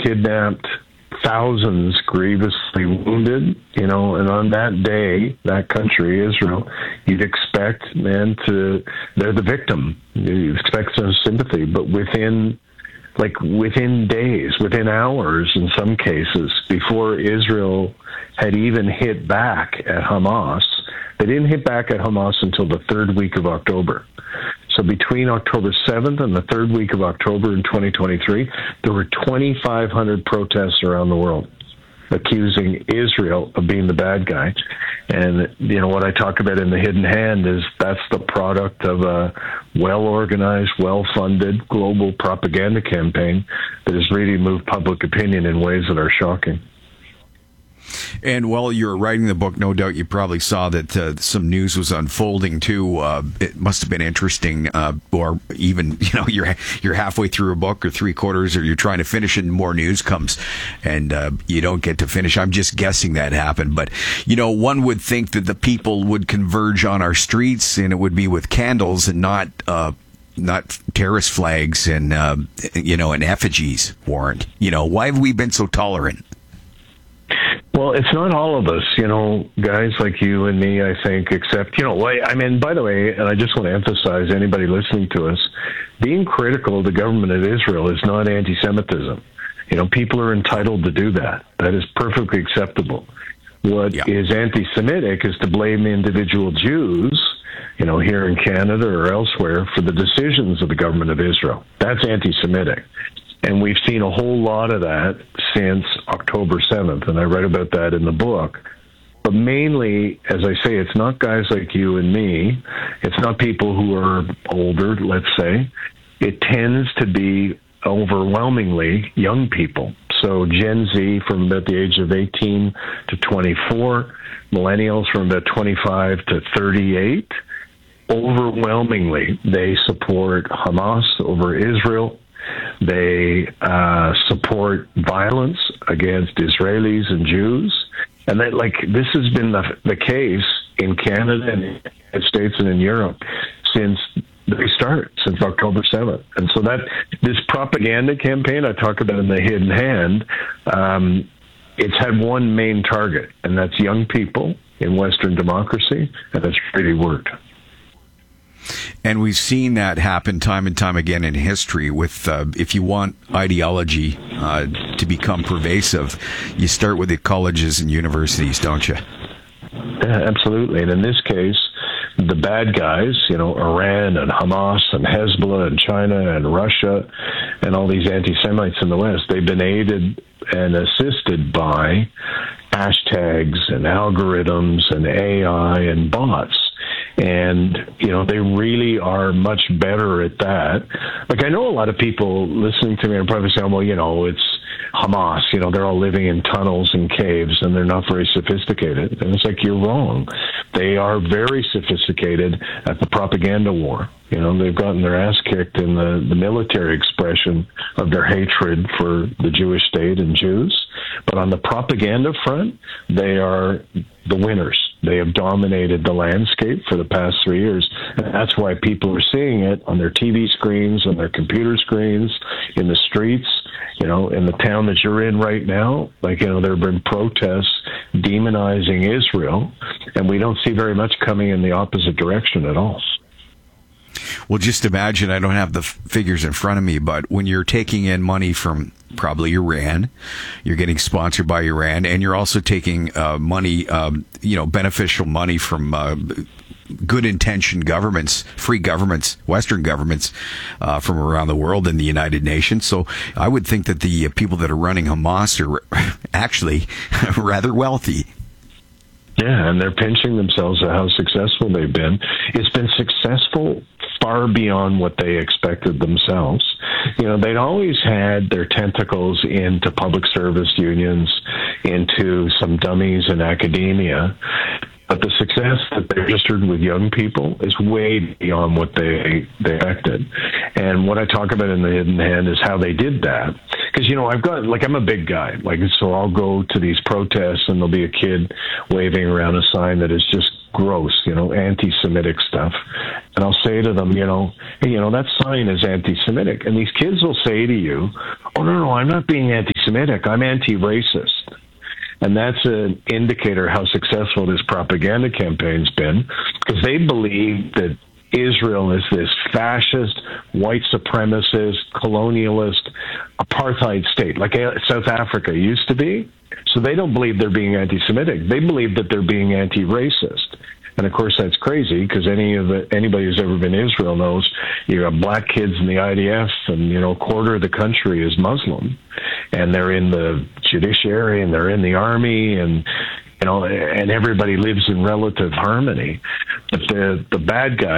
kidnapped, thousands grievously wounded, and on that day, that country, Israel, you'd expect, they're the victim. You expect some sympathy, but within days, within hours in some cases, before Israel had even hit back at Hamas, they didn't hit back at Hamas until the third week of October. So between October 7th and the third week of October in 2023, there were 2,500 protests around the world accusing Israel of being the bad guy. And, what I talk about in The Hidden Hand is that's the product of a well-organized, well-funded global propaganda campaign that has really moved public opinion in ways that are shocking. And while you were writing the book, no doubt you probably saw that some news was unfolding too. It must have been interesting, or even you're halfway through a book or three-quarters, or you're trying to finish it, and more news comes, and you don't get to finish. I'm just guessing that happened, but one would think that the people would converge on our streets, and it would be with candles and not terrorist flags and and effigies. Warrant, why have we been so tolerant? Well, it's not all of us, guys like you and me, I think, except, by the way, and I just want to emphasize anybody listening to us, being critical of the government of Israel is not anti-Semitism. People are entitled to do that. That is perfectly acceptable. What is anti-Semitic is to blame individual Jews, here in Canada or elsewhere, for the decisions of the government of Israel. That's anti-Semitic. And we've seen a whole lot of that since October 7th, and I write about that in the book. But mainly, as I say, it's not guys like you and me. It's not people who are older, let's say. It tends to be overwhelmingly young people. So Gen Z from about the age of 18 to 24, millennials from about 25 to 38. Overwhelmingly, they support Hamas over Israel. They support violence against Israelis and Jews. And that, this has been the case in Canada and the United States and in Europe since since October 7th. And so this propaganda campaign I talk about in The Hidden Hand, it's had one main target, and that's young people in Western democracy, and it's really worked. And we've seen that happen time and time again in history with, if you want ideology to become pervasive, you start with the colleges and universities, don't you? Yeah, absolutely. And in this case, the bad guys, Iran and Hamas and Hezbollah and China and Russia and all these anti-Semites in the West, they've been aided and assisted by hashtags and algorithms and AI and bots. And, they really are much better at that. I know a lot of people listening to me are probably saying, well, it's Hamas, they're all living in tunnels and caves and they're not very sophisticated. And it's you're wrong. They are very sophisticated at the propaganda war. They've gotten their ass kicked in the military expression of their hatred for the Jewish state and Jews. But on the propaganda front, they are the winners. They have dominated the landscape for the past 3 years. And that's why people are seeing it on their TV screens, on their computer screens, in the streets, in the town that you're in right now. There have been protests demonizing Israel, and we don't see very much coming in the opposite direction at all. Well, just imagine, I don't have the figures in front of me, but when you're taking in money from probably Iran, you're getting sponsored by Iran, and you're also taking money, beneficial money from good intentioned governments, free governments, Western governments from around the world and the United Nations. So I would think that the people that are running Hamas are actually rather wealthy. Yeah, and they're pinching themselves at how successful they've been. It's been successful far beyond what they expected themselves. They'd always had their tentacles into public service unions, into some dummies in academia. But the success that they registered with young people is way beyond what they expected. And what I talk about in The Hidden Hand is how they did that. Because, I'm a big guy. So I'll go to these protests and there'll be a kid waving around a sign that is just gross, anti-Semitic stuff. And I'll say to them, hey, that sign is anti-Semitic. And these kids will say to you, oh, no, I'm not being anti-Semitic. anti-Semitic. I'm anti-racist. And that's an indicator how successful this propaganda campaign's been, because they believe that Israel is this fascist, white supremacist, colonialist, apartheid state, like South Africa used to be. So they don't believe they're being anti-Semitic. They believe that they're being anti-racist. And of course, that's crazy, because anybody who's ever been to Israel knows you have black kids in the IDF, and a quarter of the country is Muslim, and they're in the judiciary, and they're in the army, and and everybody lives in relative harmony. But the bad guy